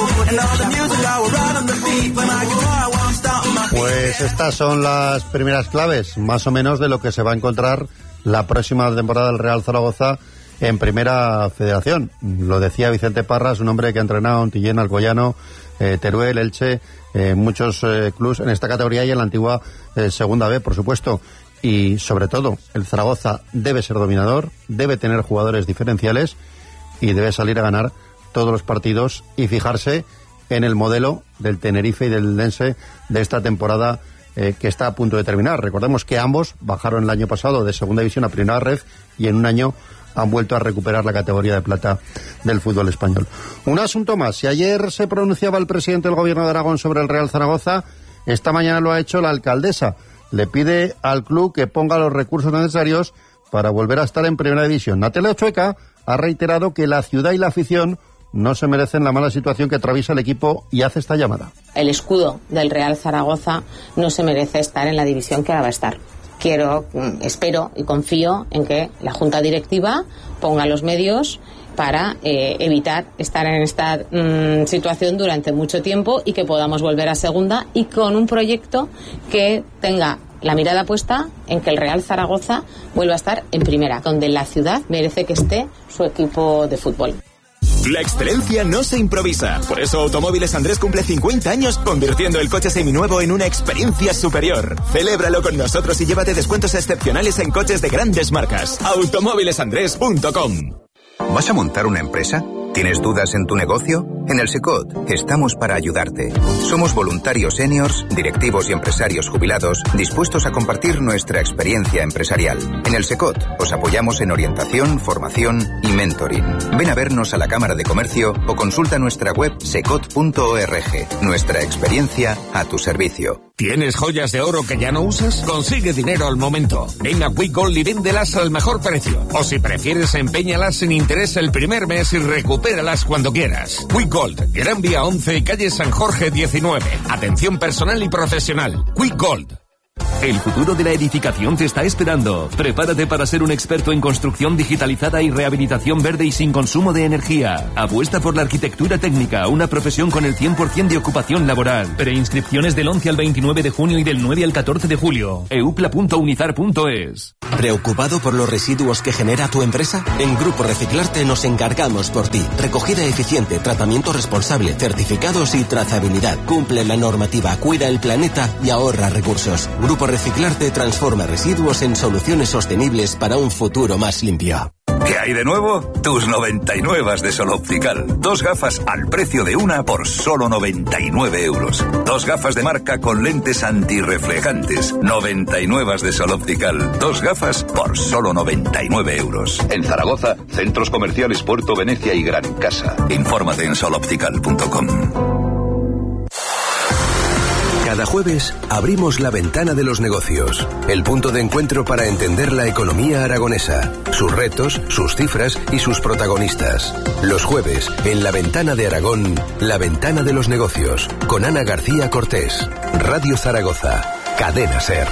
Pues estas son las primeras claves, más o menos, de lo que se va a encontrar la próxima temporada del Real Zaragoza en Primera Federación. Lo decía Vicente Parras, un hombre que ha entrenado en Tillén, Alcoyano, Teruel, Elche, muchos clubes en esta categoría y en la antigua Segunda B, por supuesto. Y sobre todo, el Zaragoza debe ser dominador, debe tener jugadores diferenciales y debe salir a ganar todos los partidos y fijarse en el modelo del Tenerife y del Dense de esta temporada que está a punto de terminar. Recordemos que ambos bajaron el año pasado de Segunda División a Primera Ref y en un año han vuelto a recuperar la categoría de plata del fútbol español. Un asunto más. Si ayer se pronunciaba el presidente del Gobierno de Aragón sobre el Real Zaragoza, esta mañana lo ha hecho la alcaldesa. Le pide al club que ponga los recursos necesarios para volver a estar en Primera División. Natalia Chueca ha reiterado que la ciudad y la afición no se merecen la mala situación que atraviesa el equipo y hace esta llamada. El escudo del Real Zaragoza no se merece estar en la división que ahora va a estar. Espero y confío en que la Junta Directiva ponga los medios para evitar estar en esta situación durante mucho tiempo y que podamos volver a Segunda y con un proyecto que tenga la mirada puesta en que el Real Zaragoza vuelva a estar en Primera, donde la ciudad merece que esté su equipo de fútbol. La excelencia no se improvisa. Por eso Automóviles Andrés cumple 50 años convirtiendo el coche seminuevo en una experiencia superior. Celébralo con nosotros y llévate descuentos excepcionales en coches de grandes marcas. Automóvilesandrés.com. ¿Vas a montar una empresa? ¿Tienes dudas en tu negocio? En el SECOT estamos para ayudarte. Somos voluntarios seniors, directivos y empresarios jubilados dispuestos a compartir nuestra experiencia empresarial. En el SECOT os apoyamos en orientación, formación y mentoring. Ven a vernos a la Cámara de Comercio o consulta nuestra web secot.org. Nuestra experiencia a tu servicio. ¿Tienes joyas de oro que ya no usas? Consigue dinero al momento. Ven a Quick Gold y véndelas al mejor precio. O si prefieres, empeñalas sin interés el primer mes y recupéralas cuando quieras. Quick Gold, Gran Vía 11, calle San Jorge 19. Atención personal y profesional. Quick Gold. El futuro de la edificación te está esperando. Prepárate para ser un experto en construcción digitalizada y rehabilitación verde y sin consumo de energía. Apuesta por la arquitectura técnica, una profesión con el 100% de ocupación laboral. Preinscripciones del 11 al 29 de junio y del 9 al 14 de julio. eupla.unizar.es. ¿Preocupado por los residuos que genera tu empresa? En Grupo Reciclarte nos encargamos por ti. Recogida eficiente, tratamiento responsable, certificados y trazabilidad. Cumple la normativa, cuida el planeta y ahorra recursos. Grupo Reciclarte transforma residuos en soluciones sostenibles para un futuro más limpio. ¿Qué hay de nuevo? Tus 99 de Sol Optical. 2 gafas al precio de una por solo 99 euros. 2 gafas de marca con lentes antirreflejantes. 99 de Sol Optical. 2 gafas por solo 99 euros. En Zaragoza, centros comerciales Puerto Venecia y Gran Casa. Infórmate en soloptical.com. Cada jueves abrimos la ventana de los negocios, el punto de encuentro para entender la economía aragonesa, sus retos, sus cifras y sus protagonistas. Los jueves, en la ventana de Aragón, la ventana de los negocios, con Ana García Cortés, Radio Zaragoza, Cadena SER.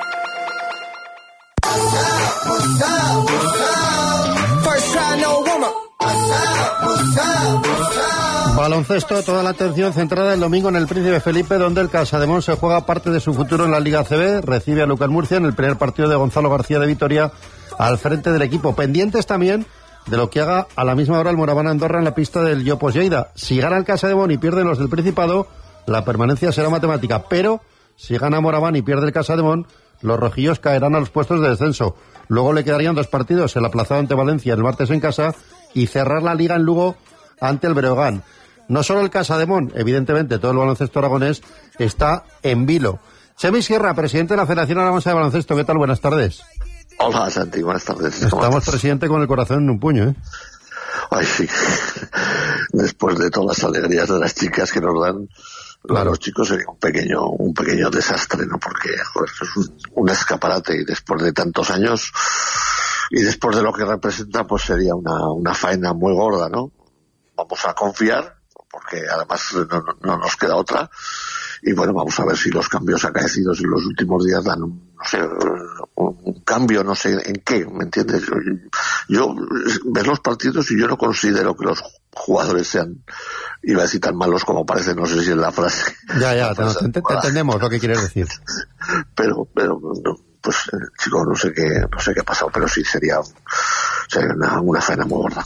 Baloncesto, toda la atención centrada el domingo en el Príncipe Felipe, donde el Casademón se juega parte de su futuro en la Liga ACB, recibe a Lucas Murcia en el primer partido de Gonzalo García de Vitoria al frente del equipo. Pendientes también de lo que haga a la misma hora el Moraván Andorra en la pista del Llopos Lleida. Si gana el Casademón y pierden los del Principado, la permanencia será matemática, pero si gana Moraván y pierde el Casademón, los rojillos caerán a los puestos de descenso. Luego le quedarían 2 partidos, el aplazado ante Valencia el martes en casa y cerrar la Liga en Lugo ante el Breogán. No solo el Casademón, evidentemente todo el baloncesto aragonés está en vilo. Chemi Sierra, presidente de la Federación Aragonesa de Baloncesto, ¿qué tal? Buenas tardes. Hola, Santi, buenas tardes. Estamos, presidente, con el corazón en un puño, ¿eh? Ay, sí. Después de todas las alegrías de las chicas que nos dan, claro, los chicos sería un pequeño desastre, ¿no? Porque, joder, es un escaparate y después de tantos años y después de lo que representa, pues sería una faena muy gorda, ¿no? Vamos a confiar, porque además no nos queda otra, y bueno, vamos a ver si los cambios acaecidos en los últimos días dan, no sé, un cambio, no sé en qué, ¿me entiendes? Yo ves los partidos y yo no considero que los jugadores sean, iba a decir, tan malos como parece, no sé si es la frase. Ya, te entendemos lo que quieres decir. Pero pues chico, no sé qué ha pasado, pero sí sería una faena muy gorda.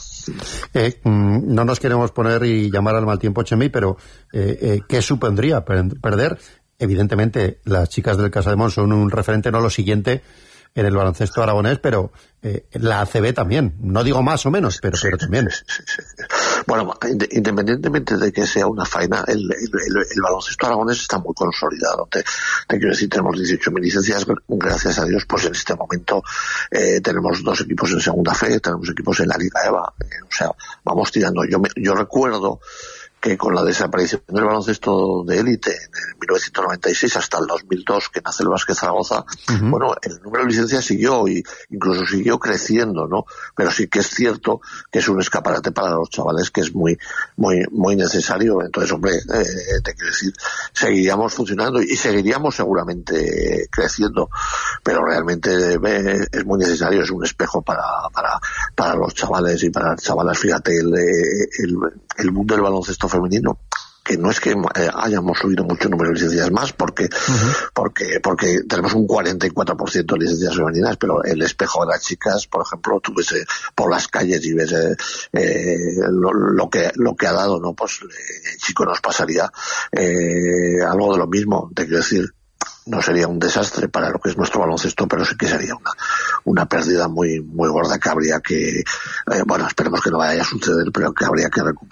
No nos queremos poner y llamar al mal tiempo, Chemi, pero ¿qué supondría perder? Evidentemente, las chicas del Casademón son un referente, no lo siguiente, en el baloncesto aragonés, pero la ACB también. No digo más o menos, pero también. Sí. Bueno, independientemente de que sea una faena, el baloncesto aragonés está muy consolidado. Te quiero decir, tenemos 18.000 licencias, gracias a Dios, pues en este momento tenemos 2 equipos en segunda fe, tenemos equipos en la Liga EVA, o sea, vamos tirando. Yo recuerdo que con la desaparición del baloncesto de élite en 1996 hasta el 2002, que nace el Básquet Zaragoza, bueno, el número de licencias siguió y incluso siguió creciendo, ¿no? Pero sí que es cierto que es un escaparate para los chavales que es muy necesario. Entonces, hombre, te quiero decir, seguiríamos funcionando y seguiríamos seguramente creciendo, pero realmente es muy necesario, es un espejo para los chavales y para las chavalas. Fíjate, el mundo del baloncesto femenino, que no es que hayamos subido mucho número de licencias más, porque tenemos un 44% de licencias femeninas, pero el espejo de las chicas, por ejemplo, tú ves por las calles y ves lo que ha dado, ¿no? Pues chico, nos pasaría algo de lo mismo. Te quiero decir, no sería un desastre para lo que es nuestro baloncesto, pero sí que sería una pérdida muy gorda que habría que, bueno, esperemos que no vaya a suceder, pero que habría que recuperar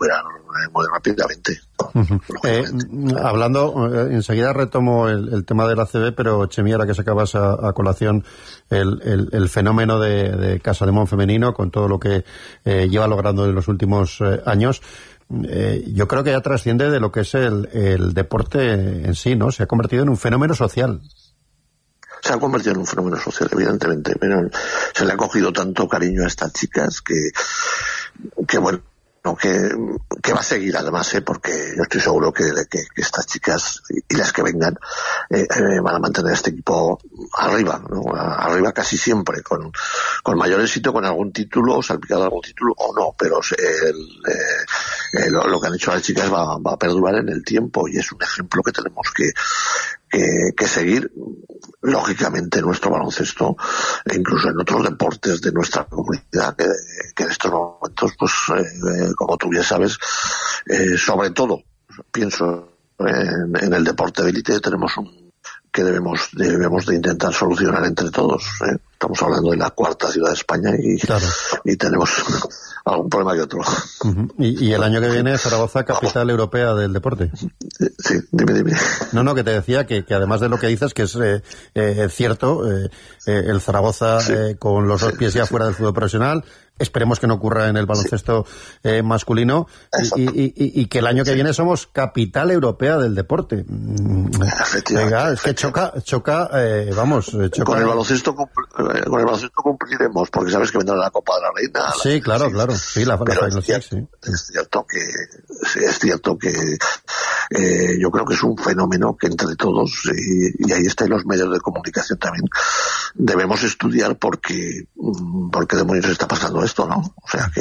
muy rápidamente. Hablando, enseguida retomo el tema del ACB, pero Chemi, ahora que sacabas a colación el fenómeno de Casa de Mon femenino, con todo lo que lleva logrando en los últimos años, yo creo que ya trasciende de lo que es el deporte en sí, ¿no? Se ha convertido en un fenómeno social. Se ha convertido en un fenómeno social, evidentemente, pero se le ha cogido tanto cariño a estas chicas que bueno, que va a seguir además, porque yo estoy seguro que estas chicas y las que vengan van a mantener este equipo arriba, ¿no? Arriba casi siempre, con mayor éxito, con algún título, o salpicado algún título o no, pero lo que han hecho las chicas va a perdurar en el tiempo, y es un ejemplo que tenemos que seguir, lógicamente, en nuestro baloncesto e incluso en otros deportes de nuestra comunidad, que en estos momentos, pues como tú bien sabes, sobre todo pienso en el deporte de élite, tenemos que debemos de intentar solucionar entre todos. Estamos hablando de la cuarta ciudad de España y tenemos algún problema que otro. Y el año que viene Zaragoza, capital europea del deporte. Sí, dime. No, que te decía que además de lo que dices, que es cierto, el Zaragoza con los dos pies ya fuera del fútbol profesional, esperemos que no ocurra en el baloncesto masculino, y que el año que viene somos capital europea del deporte. Venga, es que choca. Con el baloncesto cumpliremos, porque sabes que vendrá la Copa de la Reina. Sí, claro. Sí, la Final Six, sí. Es cierto que yo creo que es un fenómeno que entre todos, y ahí están los medios de comunicación también, debemos estudiar porque demonios está pasando esto, ¿no? O sea,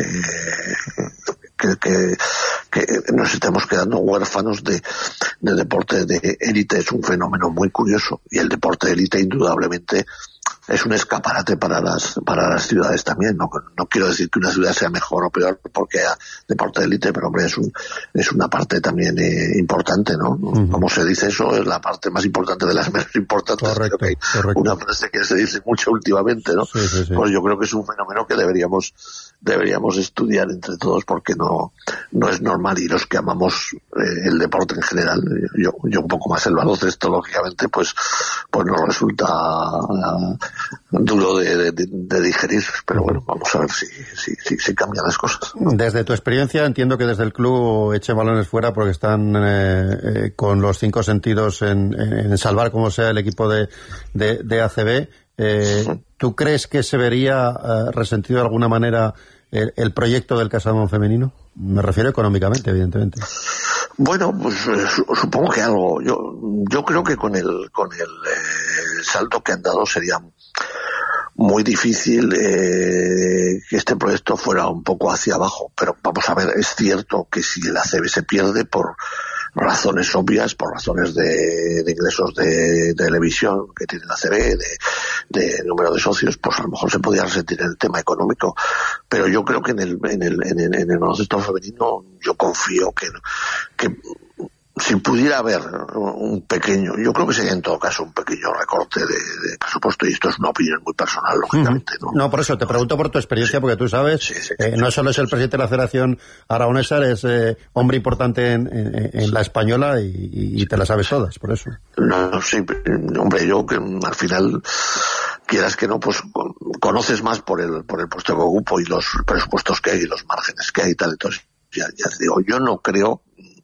que nos estamos quedando huérfanos de deporte de élite. Es un fenómeno muy curioso, y el deporte de élite indudablemente es un escaparate para las ciudades también. No quiero decir que una ciudad sea mejor o peor porque haya deporte de élite, pero hombre, es una parte también importante, ¿no? Como se dice, eso es la parte más importante de las menos importantes. Correcto. Una frase que se dice mucho últimamente, ¿no? Sí. Pues yo creo que es un fenómeno que deberíamos estudiar entre todos, porque no es normal, y los que amamos el deporte en general, yo un poco más el baloncesto, lógicamente, pues nos resulta duro de digerir, pero bueno, vamos a ver si cambian las cosas. Desde tu experiencia, entiendo que desde el club echen balones fuera porque están con los 5 sentidos en salvar como sea el equipo de ACB. ¿Tú crees que se vería resentido de alguna manera el proyecto del Casa de Mon femenino? Me refiero económicamente, evidentemente. Bueno, pues supongo que algo. Yo creo que con el salto que han dado sería muy difícil que este proyecto fuera un poco hacia abajo. Pero vamos a ver, es cierto que si el ACB se pierde por razones obvias, por razones de ingresos de televisión que tiene la ACB, de número de socios, pues a lo mejor se podría resentir el tema económico, pero yo creo que en el baloncesto femenino yo confío que si pudiera haber un pequeño, yo creo que sería en todo caso un pequeño recorte de presupuesto, y esto es una opinión muy personal, lógicamente, ¿no? No, por eso te pregunto por tu experiencia, porque tú sabes, no solo es el presidente de la Federación Aragonesa, eres hombre importante en la española y te la sabes todas, por eso. No, sí, hombre, yo que al final, quieras que no, pues conoces más por el puesto que ocupo y los presupuestos que hay y los márgenes que hay y tal. Entonces, ya te digo, yo no creo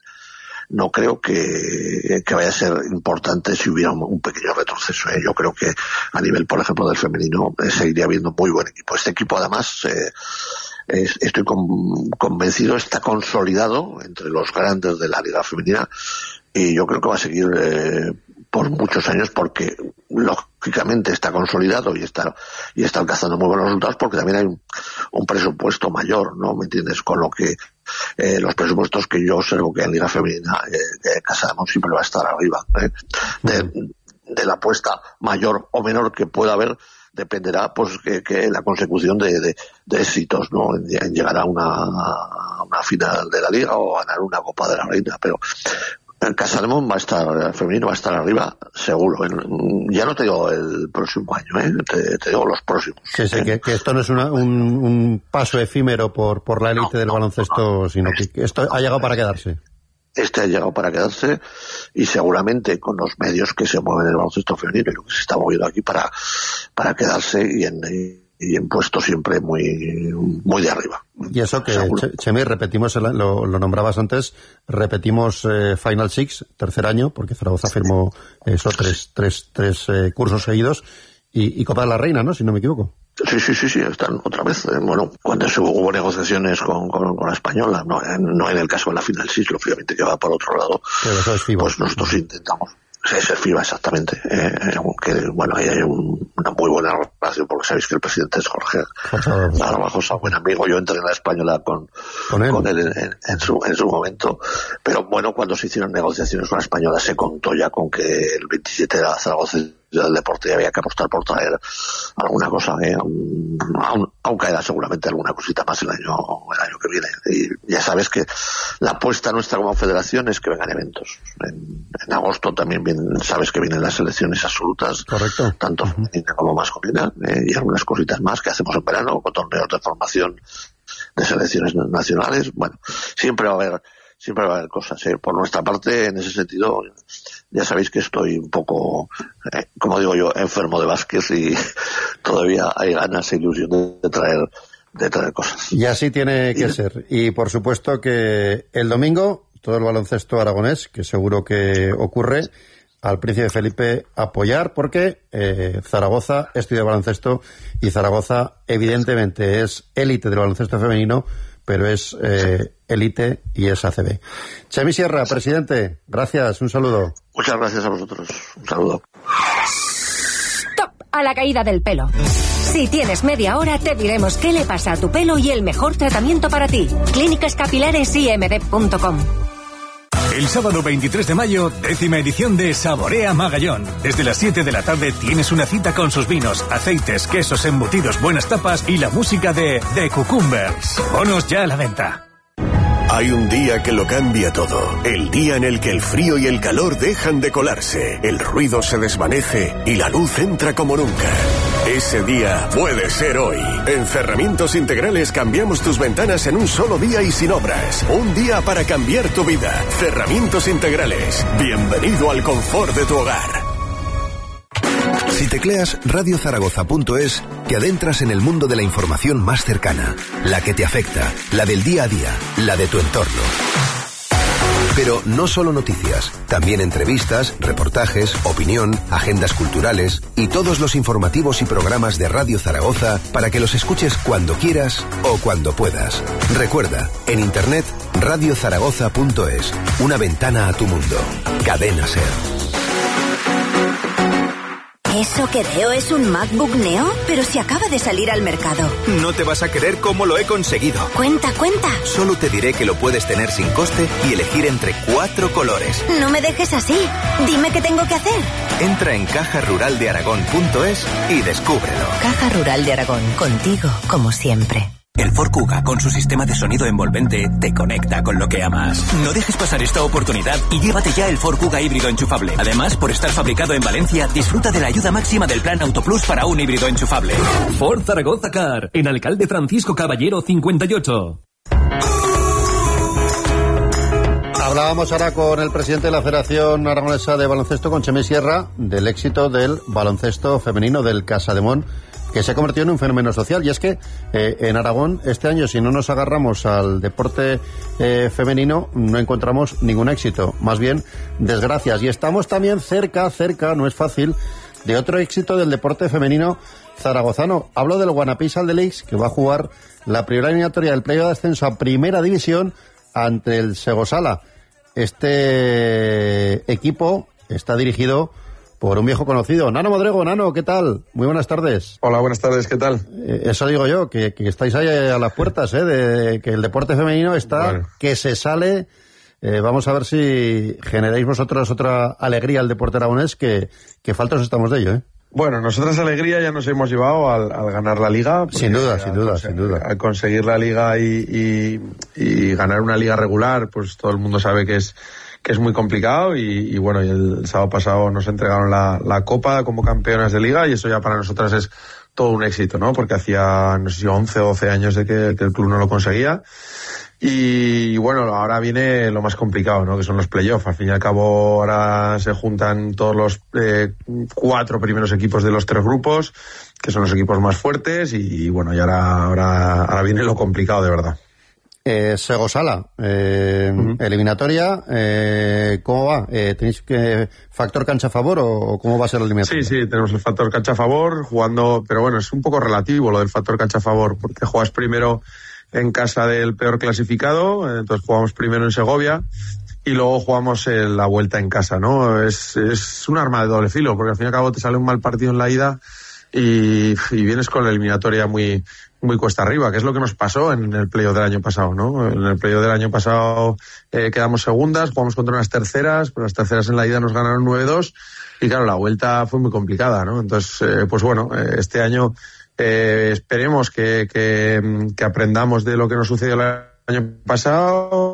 que vaya a ser importante si hubiera un pequeño retroceso. Yo creo que a nivel, por ejemplo, del femenino seguiría habiendo muy buen equipo. Este equipo, además, estoy convencido, está consolidado entre los grandes de la liga femenina, y yo creo que va a seguir por muchos años, porque lógicamente está consolidado y está alcanzando muy buenos resultados, porque también hay un presupuesto mayor, ¿no? ¿Me entiendes? Con lo que los presupuestos que yo observo que en Liga Femenina, Casa de Mon siempre va a estar arriba. De la apuesta mayor o menor que pueda haber dependerá, pues, que la consecución de éxitos, ¿no? En llegar a una final de la Liga o ganar una Copa de la Reina, pero El Casademón va a estar, el femenino va a estar arriba, seguro. Ya no te digo el próximo año, te digo los próximos. Sí, que esto no es un paso efímero por la élite del baloncesto, sino que esto ha llegado para quedarse. Este ha llegado para quedarse y seguramente con los medios que se mueven en el baloncesto femenino y lo que se está moviendo aquí para quedarse y en puestos siempre muy de arriba. Y eso que, Chemi, repetimos, lo nombrabas antes, repetimos Final Six, tercer año, porque Zaragoza firmó esos tres cursos seguidos, y Copa de la Reina, ¿no? Si no me equivoco. Sí, están otra vez. Bueno, cuando hubo negociaciones con la Española, no en el caso de la Final Six, lógicamente que va por otro lado, pero eso es FIBA. Pues nosotros intentamos. Es el FIBA, exactamente. Aunque, bueno, ahí hay una muy buena relación, porque sabéis que el presidente es Jorge Garbajosa, buen amigo. Yo entré en la Española con él en su momento. Pero bueno, cuando se hicieron negociaciones con la Española, se contó ya con que el 27 de la Zaragoza del deporte había que apostar por traer alguna cosa, aún caerá seguramente alguna cosita más el año que viene. Y ya sabes que la apuesta nuestra como federación es que vengan eventos. En agosto también sabes que vienen las selecciones absolutas, correcto, tanto femenina como masculina, y algunas cositas más que hacemos en verano con torneos de formación de selecciones nacionales. Bueno, siempre va a haber cosas. Por nuestra parte, en ese sentido, ya sabéis que estoy un poco, como digo yo, enfermo de Vázquez y todavía hay ganas e ilusión de traer cosas. Y así tiene que ser. Y por supuesto que el domingo, todo el baloncesto aragonés, que seguro que ocurre, al Príncipe Felipe apoyar, porque Zaragoza estudia baloncesto y Zaragoza evidentemente es élite del baloncesto femenino, pero es élite y es ACB. Chemi Sierra, presidente, gracias, un saludo. Muchas gracias a vosotros, un saludo. Stop a la caída del pelo. Si tienes media hora, te diremos qué le pasa a tu pelo y el mejor tratamiento para ti. clínicascapilaresimd.com. El sábado 23 de mayo, 10ª edición de Saborea Magallón. Desde las 7 de la tarde tienes una cita con sus vinos, aceites, quesos, embutidos, buenas tapas y la música de The Cucumbers. Bonos ya a la venta. Hay un día que lo cambia todo. El día en el que el frío y el calor dejan de colarse, el ruido se desvanece y la luz entra como nunca. Ese día puede ser hoy. En Cerramientos Integrales cambiamos tus ventanas en un solo día y sin obras. Un día para cambiar tu vida. Cerramientos Integrales. Bienvenido al confort de tu hogar. Si tecleas radiozaragoza.es, te adentras en el mundo de la información más cercana, la que te afecta, la del día a día, la de tu entorno. Pero no solo noticias, también entrevistas, reportajes, opinión, agendas culturales y todos los informativos y programas de Radio Zaragoza para que los escuches cuando quieras o cuando puedas. Recuerda, en internet, radiozaragoza.es, una ventana a tu mundo. Cadena SER. ¿Eso que veo es un MacBook Neo? Pero si acaba de salir al mercado. No te vas a creer cómo lo he conseguido. Cuenta. Solo te diré que lo puedes tener sin coste y elegir entre 4 colores. No me dejes así. Dime qué tengo que hacer. Entra en cajaruraldearagón.es y descúbrelo. Caja Rural de Aragón, contigo como siempre. El Ford Kuga, con su sistema de sonido envolvente, te conecta con lo que amas. No dejes pasar esta oportunidad y llévate ya el Ford Kuga híbrido enchufable. Además, por estar fabricado en Valencia, disfruta de la ayuda máxima del Plan Autoplus para un híbrido enchufable. Ford Zaragoza Car, en Alcalde Francisco Caballero 58. Hablábamos ahora con el presidente de la Federación Aragonesa de Baloncesto, con Chemi Sierra, del éxito del baloncesto femenino del Casademón, que se ha convertido en un fenómeno social. Y es que en Aragón este año, si no nos agarramos al deporte femenino, no encontramos ningún éxito, más bien desgracias. Y estamos también cerca, no es fácil, de otro éxito del deporte femenino zaragozano. Hablo del Guanapí Saldeleix, que va a jugar la primera eliminatoria del playoff de ascenso a Primera División ante el Segosala. Este equipo está dirigido por un viejo conocido, Nano Modrego. Nano, ¿qué tal? Muy buenas tardes. Hola, buenas tardes, ¿qué tal? Eso digo yo, que estáis ahí a las puertas, de que el deporte femenino está, bueno, que se sale. Vamos a ver si generáis vosotros otra alegría al deporte aragonés, que faltos estamos de ello, Bueno, nosotros alegría ya nos hemos llevado al ganar la Liga. Sin duda. Al conseguir la Liga y ganar una Liga regular, pues todo el mundo sabe que es es muy complicado y bueno, y el sábado pasado nos entregaron la Copa como campeonas de Liga y eso ya para nosotras es todo un éxito, ¿no? Porque hacía, no sé si 11 o 12 años de que el club no lo conseguía. Y bueno, ahora viene lo más complicado, ¿no? Que son los playoffs. Al fin y al cabo ahora se juntan todos los 4 primeros equipos de los 3 grupos, que son los equipos más fuertes y bueno, y ahora viene lo complicado de verdad. Sego-Sala, eliminatoria, ¿cómo va? ¿Tenéis factor cancha a favor o cómo va a ser la eliminatoria? Sí, tenemos el factor cancha a favor, jugando, pero bueno, es un poco relativo lo del factor cancha a favor, porque juegas primero en casa del peor clasificado, entonces jugamos primero en Segovia y luego jugamos la vuelta en casa, ¿no? Es un arma de doble filo, porque al fin y al cabo te sale un mal partido en la ida y vienes con la eliminatoria muy cuesta arriba, que es lo que nos pasó en el playoff del año pasado, ¿no? En el playoff del año pasado quedamos segundas, jugamos contra unas terceras, pero las terceras en la ida nos ganaron 9-2 y claro, la vuelta fue muy complicada, ¿no? Entonces, pues bueno, este año esperemos que aprendamos de lo que nos sucedió el año pasado